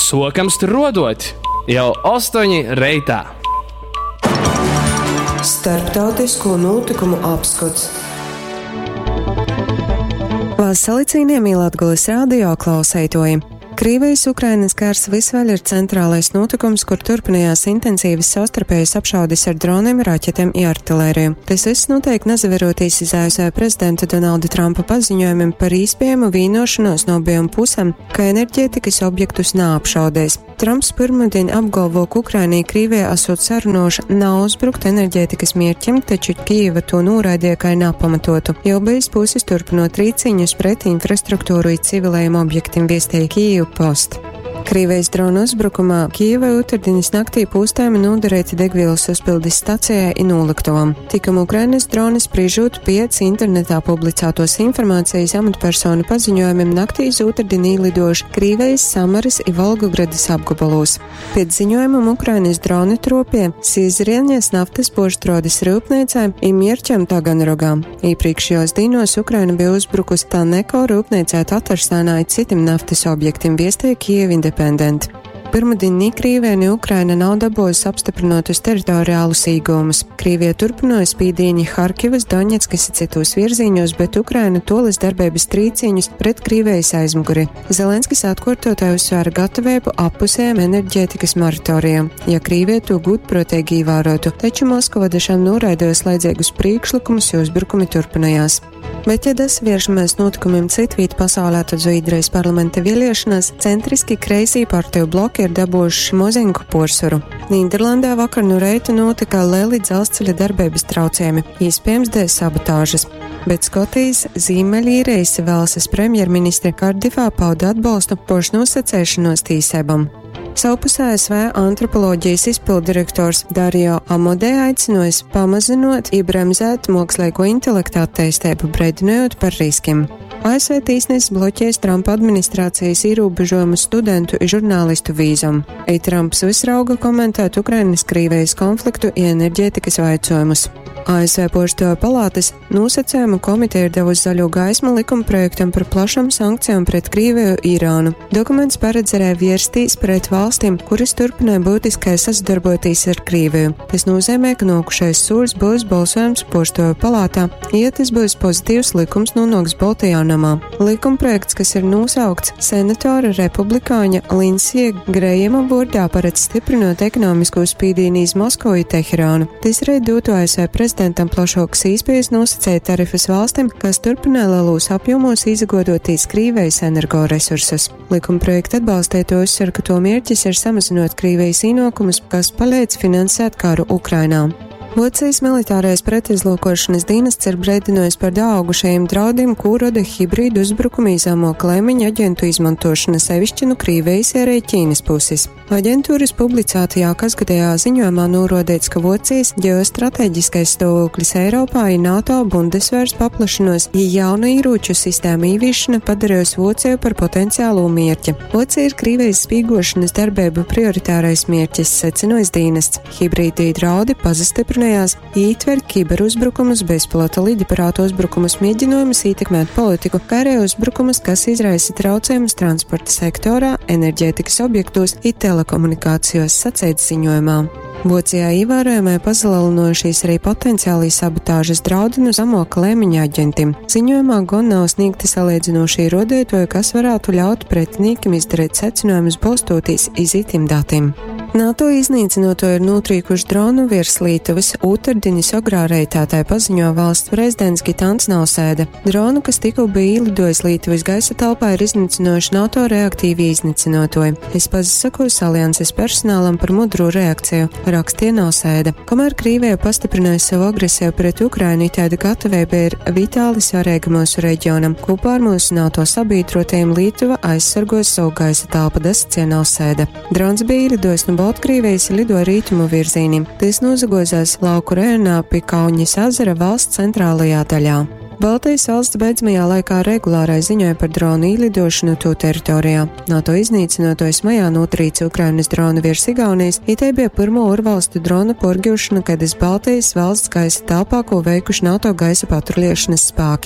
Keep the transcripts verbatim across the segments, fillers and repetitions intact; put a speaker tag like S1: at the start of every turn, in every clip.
S1: sokams tur rodot, jau astoņi reitā.
S2: Starptautisko notikumu apskats.
S3: Valsts salicīniem Latgulis radio klausētoji. Krievijas Ukrainas kārs visvaļ ir centrālais notikums, kur turpinājās intensīvas savstarpējas apšaudes ar droniem, raķetēm un artilēriju. Tas viss noteikti nezaverotīs iz A S V prezidenta Donalda Trumpa paziņojumiem par īspējamu vīnošanos no abiem pusēm, ka enerģētikas objektus neapšaudēs. Trumps pirmdien apgalvo, ka Ukrainai Krievijā esot sarunoša nav uzbrukt enerģētikas mērķim, taču Kijeva to noraidīja kā nepamatotu. Jau bez puses turpinot rīciņus pret infrastruktūru un civilējiem objektiem viestīja Kijeva Post. Krievijas drona uzbrukumā Kijevai otrdienas naktī pūstēmi noderēti degvielas uzpildes stacijai un noliktuvam. Tikam Ukrainas droni sprīžot pēc internetā publicētos informācijas amatpersonu paziņojumiem naktī uz otrdien īlidojuši Krievijas Samaras un Volgogradas apgabalos. Pēc ziņojumam Ukrainas droni tropie Sīzrieņas naftas poštrodas rūpniecai un mierķam Taganrogām. Iepriekšējos dienos Ukraina bija uzbrukus Taneko rūpniecē Tatarstānā un citiem naftas objektiem, viestīja Kijeva Independent. Pirmdien ni Krievija, ni Ukraina nav dabūjusi apstiprinotus teritoriālus īgumus. Krievija turpināja spīdīņi Harkivas, Doņetskas un citos virzīņos, bet Ukraina tolis darbības trīcīņus pret Krievijas aizmuguri. Zelenskis atkārtotāji uzsvēra gatavību appusējiem enerģētikas moratorijam, ja Krievija to gudprātīgi ievērotu, taču Moskova dažām noraidīja slēdzīgus priekšlikumus, jo uzbrukumi turpinājās. Bet, ja dasvēršamies notikumiem citvīt pasaulē, tad Zviedrijas parlamenta vēlēšanās centriski kreisī partiju bloki ir dabūjuši mozingu porsvaru. Nīderlandē vakar no reita notika lieli dzelzceļa darbības traucējumi, iespējams dēļ sabotāžas. Bet Skotijas Ziemeļīrijas valsts premjerministre Kardifā pauda atbalstu pašnosacēšanos tīsībām. Savpusē A S V antropoloģijas izpildirektors Dario Amodē aicinājis pamazinot un bremzēt mākslīgo intelektu attīstību, brēdinojot par riskiem. A S V tiesnesis bloķēs Trumpa administrācijas ierobežojumus studentu un žurnālistu vīzam. Ei Trumps visrauga komentēt Ukrainas Krievijas konfliktu un enerģētikas jautājumus. A S V Poštoja palātas nosacījumu komiteja ir devusi zaļo gaismu likumprojektam par plašām sankcijām pret Krieviju un Irānu. Dokuments paredzēja vērstīs pret valstīm, kuras turpināja būtiskai sadarboties ar Krieviju. Tas nozīmē, ka nākušais solis būs balsojums Poštoja palātā, ja tas būs pozitīvs likums nonāks Baltijā namā. Likumprojekts, kas ir nosaukts senatora republikāņa Linsija Grējama vārdā, paredz stiprinot ekonomisko spīdīni iz Moskovu un Teherānu. Tas arī dotu A S V prezidentam plašākas iespējas nosacīt tarifus valstīm, kas turpināja lielos apjomos izagodotīs Krievijas energoresursus. Likumprojekta atbalstītāji uzsver, ka to mērķis ir samazinot Krievijas ienākumus, kas palīdz finansēt karu Ukrainā. Vācijas militārais pretizlūkošanas dienests ir brēdinājis par daugušajiem draudiem, ko rada hibrīdu uzbrukumi zemo klēmiņu aģentu izmantošana sevišķi no Krievijas arī Ķīnas puses. Aģentūras publicētajā kasgadējā ziņojumā norādīts, ka Vācijas ģeostrateģiskais stāvoklis Eiropā un NATO Bundesvērs paplašanos, ja jauna ieroču sistēma ieviešana padarījusi Vāciju par potenciālo mērķi. Vācija ir Krievijas spīgošanas darbību prioritārais mērķis, secinojas dienests. Hibrīdi draudi pazastiprinājās, ietver kiberuzbrukumus, bezpilota lidaparātu uzbrukumus, mēģinājumus ietekmēt politiku, kā arī uzbrukumus, kas izraisa traucējumus transporta sektorā, enerģētikas objektos un telekomunikācijos, sacīts ziņojumā. Vācijā ievērojamai pazalielinojušies arī potenciālī sabotāžas draudi no zemo klēmiņa aģentiem. Ziņojumā gan nav sniegti salīdzinoši ierodētoji, kas varētu ļaut pretinīkiem izdarīt secinājumus balstoties iz itim datiem. NATO iznīcinoto ir notrīkuši dronu virs Lietuvas, otrdienas agrā reitātāji paziņo valsts prezidents Gitans Nausēda. Dronu, kas tikko bija ielidojis Lietuvas gaisa telpā, ir iznīcinoši NATO reaktīvi iznīcinotoji. Es pasakos alianses personālam par mudru reakciju, rakstīja Nausēda. Kamēr Krievija pastiprināja savu agresiju pret Ukrainu, tāda gatavība ir vitāli svarīga mūsu reģionam. Kopā ar mūsu NATO sabiedrotajiem Lietuva aizsargos savu gaisa telpu, sacīja Nausēda. Drons bija ielidojis no Baltkrievijas lidoja rītumu virzīnim. Tas nozagozās lauku rajonā pie Kauņas ezera valsts centrālajā daļā. Baltijas valsts beidzamajā laikā regulārai ziņoja par dronu īlidošanu to teritorijā. NATO iznīcinotais majā notrīca Ukrainas dronu virs Igaunijas, it te bija pirmo ārvalstu drona porģūšana, kad iz Baltijas valsts gaisa telpā, ko veikuši NATO gaisa patruļiešanas spēki.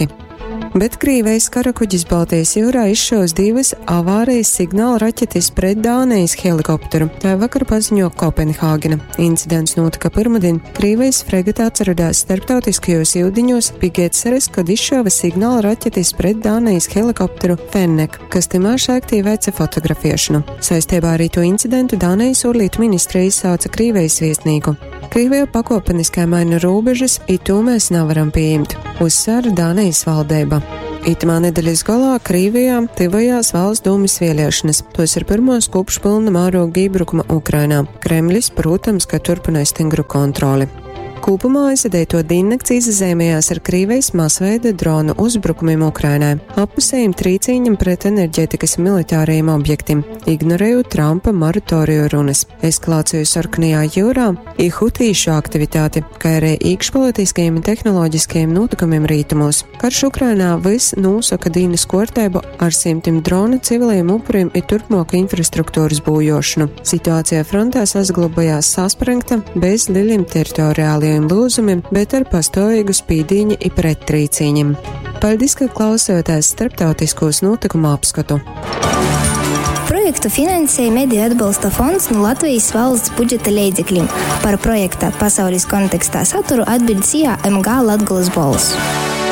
S3: Bet Krievijas karakuģis Baltijas jūrā izšaus divas avārijas signāla raķetes pret Dānijas helikopteru. Tā vakar paziņo Kopenhāgena. Incidents notika pirmdien. Krievijas fregatā atradās starptautiskajos ūdeņos Pigetseres, kad izšāva signāla raķetes pret Dānijas helikopteru Fennek, kas timāši aktīvi veica fotografiešanu. Saistībā ar to incidentu Dānijas ārlietu ministrija izsauca Krievijas viesnīku. Krievijā pakopeniskā maina robežas, it to mēs nevaram pieņemt, uzsvēra Dānijas valdība. Itamā nedēļas galā Krievijā tivajās valsts dūmis vēlēšanas. Tos ir pirmos kopš pilna mēroga iebrukuma Ukrainā. Kremlis, protams, ka turpināja stingru kontroli. Kopumā aizvadēto diennakts izazēmējās ar Krievijas masveida dronu uzbrukumiem Ukrainai, apusējiem trīcīņam pret enerģētikas militārajiem objektiem, ignorējot Trumpa moratoriju runas, eskalāciju Sarkanajā jūrā, hutīšu aktivitāti, kā arī iekšpolitiskajiem un tehnoloģiskajiem notikumiem rītumos. Karš Ukrainā viss nosaka dīnas kārtību ar simtiem drona civiliem upuriem ir turpmāka infrastruktūras būjošanu. Situācija frontē saglabājās saspringta, bez lieliem teritoriāliem lūzumiem, bet ar pastāvīgu spīdīņu i prettrīcīņiem. Paldies, ka klausāties starptautiskos notikumu apskatu.
S4: Projektu finansēja Mediju atbalsta fonds no Latvijas valsts budžeta līdzekļiem. Par projekta pasaules kontekstā saturu atbild S I A M G Latgoles balss.